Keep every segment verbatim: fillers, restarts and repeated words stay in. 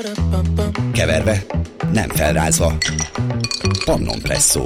Keverve, nem felrázva. Pannon Presszó.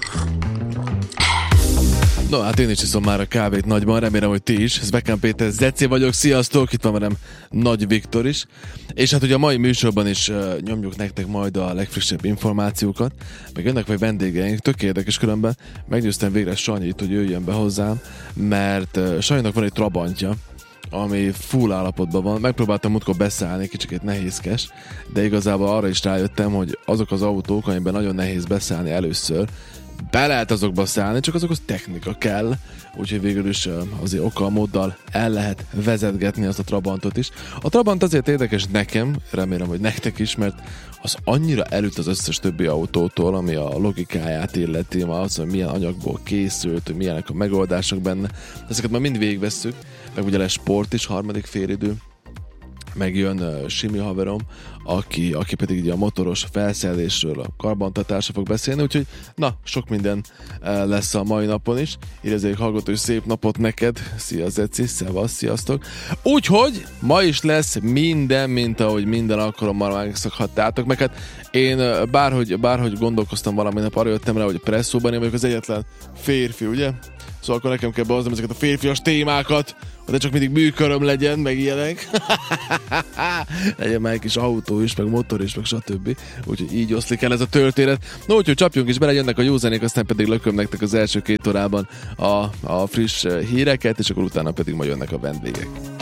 No, hát én is iszom már a kávét nagyban, remélem, hogy ti is. Ez Beckán Péter, Zeci vagyok, sziasztok, itt van velem Nagy Viktor is. És hát ugye a mai műsorban is uh, nyomjuk nektek majd a legfrissebb információkat, meg jönnek vagy vendégeink, tök érdekes különben. Meggyőztem végre Sanyit, hogy jöjjön be hozzám, mert uh, Sanyinak van egy trabantja, ami full állapotban van. Megpróbáltam múltkor beszállni, kicsit nehézkes, de igazából arra is rájöttem, hogy azok az autók, amiben nagyon nehéz beszállni először, be lehet azokba szállni, csak azokhoz technika kell, úgyhogy végül is azért okkal, móddal el lehet vezetgetni azt a Trabantot is. A Trabant azért érdekes nekem, remélem, hogy nektek is, mert az annyira előtt az összes többi autótól, ami a logikáját illeti, az, hogy milyen anyagból készült, hogy milyenek a megoldások benne. Ezeket már mind végigvesszük, meg ugye lesz sport is, harmadik félidő, megjön uh, Simi haverom, aki, aki pedig ugye a motoros felszerelésről, a karbantartásra fog beszélni, úgyhogy na, sok minden uh, lesz a mai napon is. Érezzék hallgató, hogy szép napot neked. Szia Zeci, szevasz, sziasztok. Úgyhogy ma is lesz minden, mint ahogy minden alkalommal megszokhattátok, meg hát én uh, bárhogy, bárhogy gondolkoztam valami nap, arra jöttem rá, hogy a Presszóban én vagyok az egyetlen férfi, ugye? Szóval akkor nekem kell behoznom ezeket a férfias témákat, de csak mindig műköröm legyen, meg ilyenek. Legyen már egy kis autó is, meg motor is, meg stb. Úgyhogy így oszlik el ez a történet. No, úgyhogy csapjunk is bele, jönnek a jó zenék, aztán pedig lököm nektek az első két órában a, a friss híreket, és akkor utána pedig majd jönnek a vendégek.